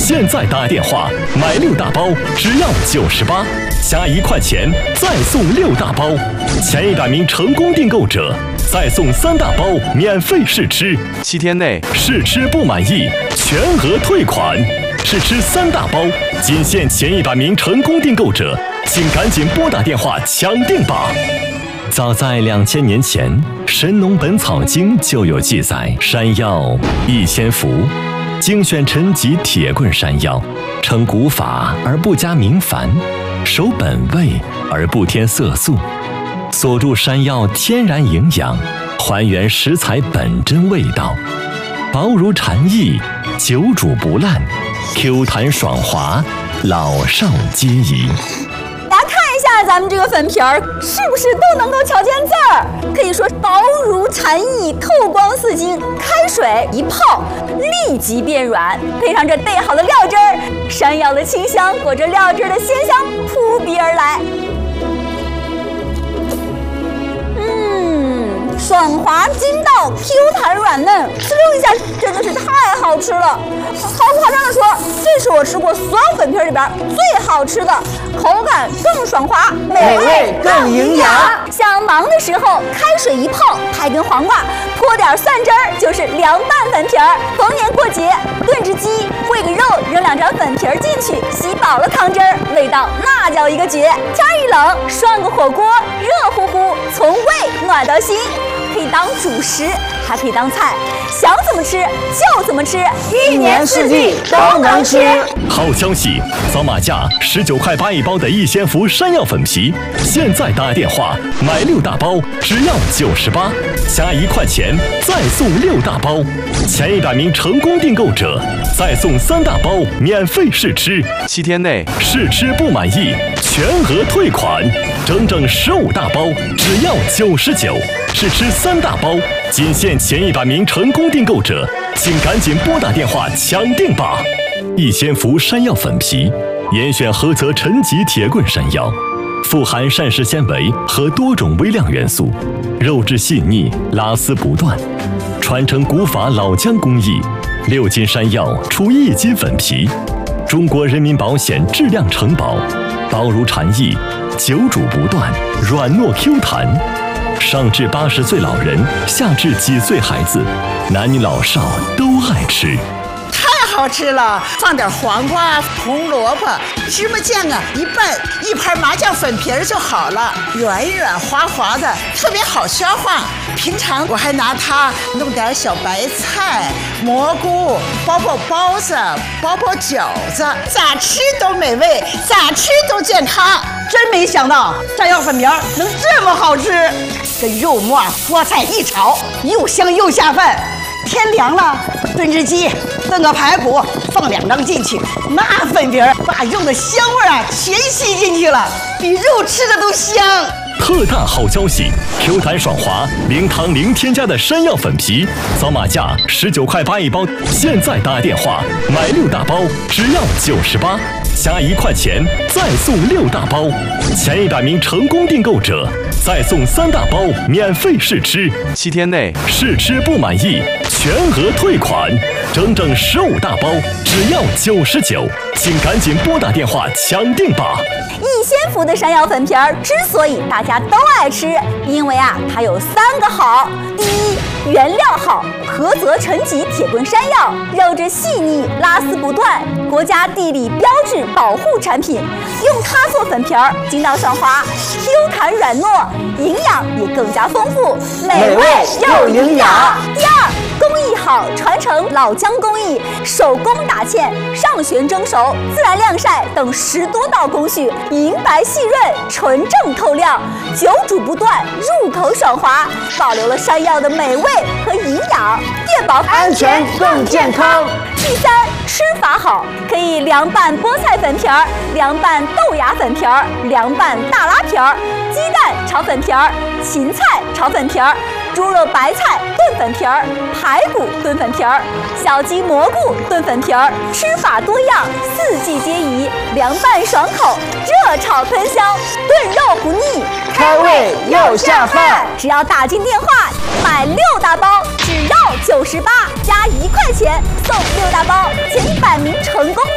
现在打电话买6大包，只要98，加1块钱再送6大包，前100名成功订购者再送3大包免费试吃，7天内试吃不满意全额退款。试吃3大包，仅限前100名成功订购者，请赶紧拨打电话抢订吧。早在2000年前，《神农本草经》就有记载：山药一千服，精选陈疾铁棍山药，称古法而不加明矾，守本味而不添色素，锁住山药天然营养，还原食材本真味道，薄如蝉翼，久煮不烂，Q 弹爽滑，老少皆宜。 咱们这个粉皮儿是不是都能够瞧见字儿？可以说薄如蝉翼，透光似金，开水一泡立即变软，配上这备好的料汁儿，山药的清香裹着料汁的鲜香扑鼻而来。爽滑筋道 ，Q 弹软嫩，滋溜一下，真的是太好吃了。毫不夸张的说，这是我吃过所有粉皮里边最好吃的，口感更爽滑， 美味更营养。 想忙的时候，开水一泡，拍根黄瓜，泼点蒜汁儿，就是凉拌粉皮儿。逢年过节，炖只鸡，烩个肉，扔2张粉皮儿进去，吸饱了汤汁儿，味道那叫一个绝。天一冷，涮个火锅，热乎乎，从胃暖到心。可以当主食，还可以当菜，想怎么吃就怎么吃 ，1年4季都能吃。 好消息，扫码价19块8一包的逸仙福山药粉皮，现在打电话买6大包，只要98，加1块钱再送6大包，前100名成功订购者再送3大包免费试吃，7天内试吃不满意全额退款，整整15大包只要99。试吃3大包，仅限前100名成功订购者，请赶紧拨打电话抢订吧。逸仙福山药粉皮，严选菏泽陈疾铁棍山药，富含膳食纤维和多种微量元素，肉质细腻，拉丝不断，传承古法老姜工艺，6斤山药出1斤粉皮，中国人民保险质量承保，薄如蝉翼，久煮不断，软糯 Q 弹。上至80岁老人，下至几岁孩子，男女老少都爱吃。 太好吃了，放点黄瓜、红萝卜、芝麻酱啊，一拌，1盘麻酱粉皮儿就好了，软软滑滑的，特别好消化。平常我还拿它弄点小白菜、蘑菇，包包子，包饺子，咋吃都美味，咋吃都健康。 真没想到山药粉皮儿能这么好吃，跟肉末、菠菜一炒，又香又下饭。天凉了，炖只鸡，炖个排骨，放2张进去，那粉皮儿把肉的香味啊全吸进去了，比肉吃的都香。 特大好消息 ！Q 弹爽滑，零糖零添加的山药粉皮，扫码价19块8一包，现在打电话买6大包，只要98，加1块钱再送6大包，前100名成功订购者再送3大包免费试吃，7天内试吃不满意全额退款，整整15大包只要99，请赶紧拨打电话抢订吧。 逸仙福的山药粉皮儿之所以大家都爱吃，因为它有3个好。第一，原料好，菏泽陈疾铁棍山药，肉质细腻，拉丝不断，国家地理标志保护产品。用它做粉皮儿，筋道爽滑 ，Q 弹软糯，营养也更加丰富， 美味又营养。 第二，工艺好，传承老姜工艺，手工打芡、上旋蒸熟、自然晾晒等10多道工序，银白细润，纯正透亮，久煮不断，入口爽滑，保留了山药的美味和营养，越保安全更健康。 第三，吃法好，可以凉拌菠菜粉皮儿，凉拌豆芽粉皮儿，凉拌大拉皮儿，鸡蛋炒粉皮儿，芹菜炒粉皮儿，猪肉白菜炖粉皮儿，排骨炖粉皮儿，小鸡蘑菇炖粉皮儿，吃法多样，4季皆宜，凉拌爽口，热炒喷香，炖肉不腻， 开胃又下饭。 只要打进电话买6大包，只要98，加1块钱送6大包，前100名成功